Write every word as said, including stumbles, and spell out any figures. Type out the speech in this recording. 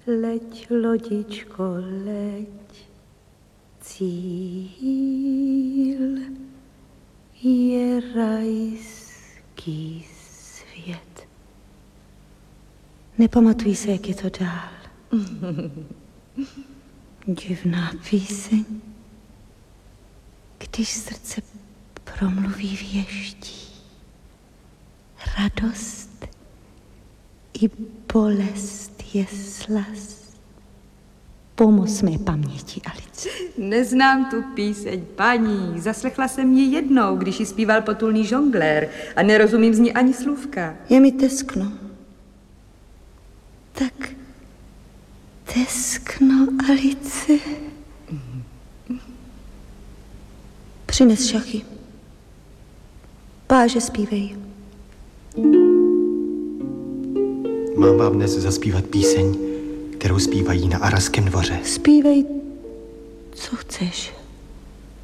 Leď, lodičko, leď, cíl je rajský svět. Nepamatuji se, jak je to dál. Divná píseň, když srdce promluví věští. Radost i bolest je slast. Pomoz mé paměti, Alice. Neznám tu píseň, paní. Zaslechla jsem ji jednou, když ji zpíval potulný žonglér a nerozumím z ní ani slůvka. Je mi teskno. Tak teskno, Alice. Přines šachy. Páže, zpívej. Mám vám dnes zaspívat píseň, kterou zpívají na Aralském dvoře. Zpívej, co chceš.